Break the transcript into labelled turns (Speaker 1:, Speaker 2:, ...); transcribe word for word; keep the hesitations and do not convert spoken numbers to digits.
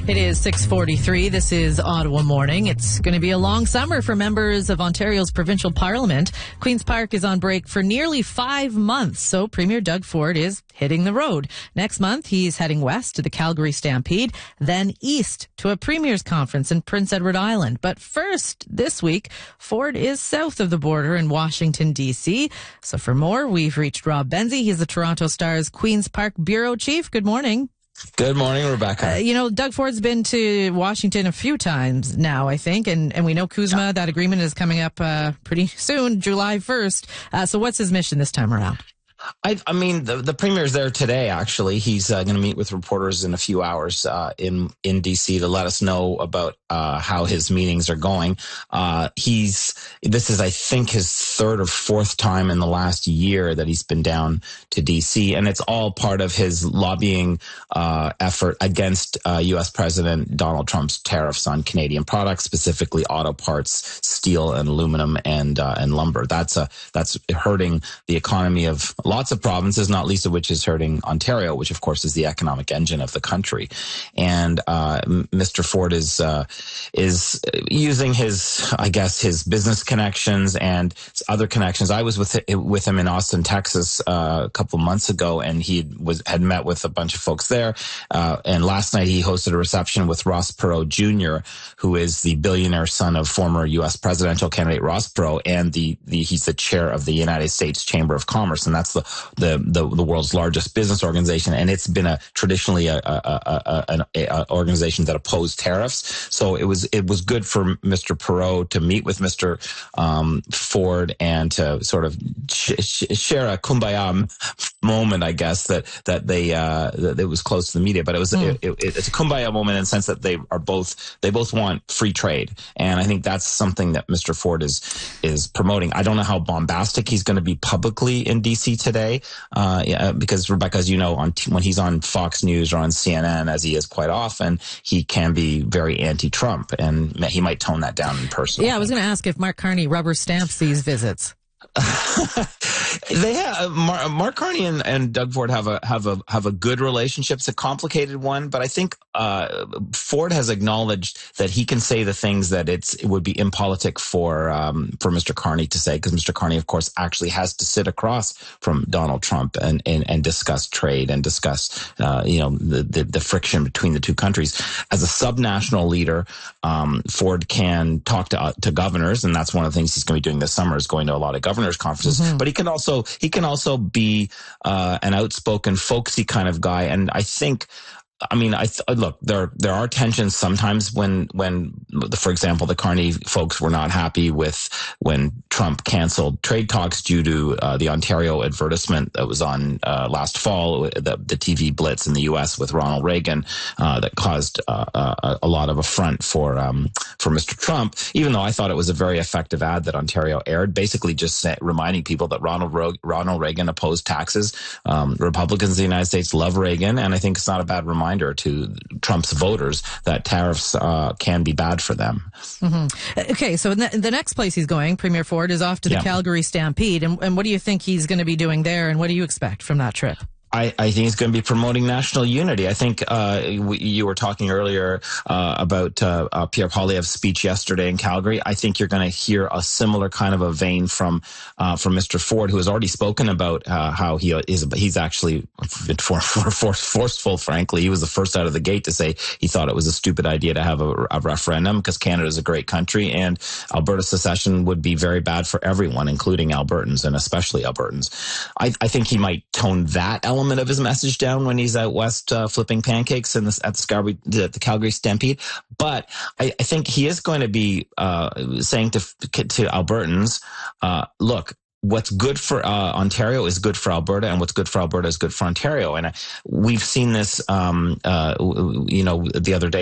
Speaker 1: It is six forty-three. This is Ottawa Morning. It's going to be a long summer for members of Ontario's provincial parliament. Queen's Park is on break for nearly five months, so Premier Doug Ford is hitting the road. Next month, he's heading west to the Calgary Stampede, then east to a Premier's Conference in Prince Edward Island. But first, this week, Ford is south of the border in Washington, D C. So for more, we've reached Rob Benzie. He's the Toronto Star's Queen's Park Bureau Chief. Good morning.
Speaker 2: Good morning, Rebecca.
Speaker 1: Uh, you know, Doug Ford's been to Washington a few times now, I think, and, and we know Kuzma, yeah. that agreement is coming up uh, pretty soon, July first. Uh, so what's his mission this time around?
Speaker 2: I, I mean, the, the premier's there today, actually. He's uh, going to meet with reporters in a few hours uh, in, in D C to let us know about uh, how his meetings are going. Uh, he's, this is, I think, his third or fourth time in the last year that he's been down to D C, and it's all part of his lobbying uh, effort against uh, U S President Donald Trump's tariffs on Canadian products, specifically auto parts, steel and aluminum and uh, and lumber. That's a, that's hurting the economy of lots of provinces, not least of which is hurting Ontario, which of course is the economic engine of the country. And uh, Mister Ford is uh, is using his, I guess, his business connections and other connections. I was with with him in Austin, Texas, uh, a couple of months ago, and he was had met with a bunch of folks there. Uh, and last night he hosted a reception with Ross Perot Junior, who is the billionaire son of former U S presidential candidate Ross Perot, and the, the he's the chair of the United States Chamber of Commerce, and that's the the the, the world's largest business organization, and it's been a traditionally a, a, a, a, a, a organization that opposed tariffs. So it was it was good for Mister Perot to meet with Mister Um, Ford and to sort of sh sh share a kumbaya moment, I guess, that that they uh, that it was close to the media, but it was mm. it, it, it's a kumbaya moment in the sense that they are both they both want free trade, and I think that's something that Mister Ford is is promoting. I don't know how bombastic he's going to be publicly in D C today, uh, yeah, because Rebecca, as you know, on t when he's on Fox News or on C N N, as he is quite often, he can be very anti-Trump, and he might tone that down in person.
Speaker 1: Yeah, I was going to ask if Mark Carney rubber stamps these visits.
Speaker 2: They have Mark, Mark Carney and, and Doug Ford have a have a have a good relationship. It's a complicated one, but I think uh, Ford has acknowledged that he can say the things that it's it would be impolitic for um, for Mister Carney to say, because Mister Carney, of course, actually has to sit across from Donald Trump and and, and discuss trade and discuss uh, you know the, the the friction between the two countries. As a subnational leader, um, Ford can talk to uh, to governors, and that's one of the things he's going to be doing this summer, is going to a lot of governors' conferences. Mm-hmm. But he can also he can also be uh, an outspoken, folksy kind of guy, and I think. I mean, I th look, there there are tensions sometimes when when, for example, the Carney folks were not happy with when Trump canceled trade talks due to uh, the Ontario advertisement that was on uh, last fall, the, the T V blitz in the U S with Ronald Reagan, uh, that caused uh, a, a lot of affront for um, for Mister Trump. Even though I thought it was a very effective ad that Ontario aired, basically just say, reminding people that Ronald Ro Ronald Reagan opposed taxes. Um, Republicans in the United States love Reagan, and I think it's not a bad reminder to Trump's voters that tariffs uh, can be bad for them.
Speaker 1: Mm-hmm. Okay, so the, the next place he's going, Premier Ford, is off to the yeah. Calgary Stampede. And, and what do you think he's going to be doing there, and what do you expect from that trip?
Speaker 2: I, I think he's going to be promoting national unity. I think uh, we, you were talking earlier uh, about uh, uh, Pierre Poilievre's speech yesterday in Calgary. I think you're going to hear a similar kind of a vein from uh, from Mister Ford, who has already spoken about uh, how he is. He's actually for, for, for forceful. Frankly, he was the first out of the gate to say he thought it was a stupid idea to have a, a referendum because Canada is a great country and Alberta secession would be very bad for everyone, including Albertans and especially Albertans. I, I think he might tone that element of his message down when he's out west uh, flipping pancakes in the, at the, Scarborough, the, the Calgary Stampede. But I, I think he is going to be uh, saying to to Albertans, uh, look, what's good for uh, Ontario is good for Alberta, and what's good for Alberta is good for Ontario. And uh, we've seen this, um, uh, you know, the other day.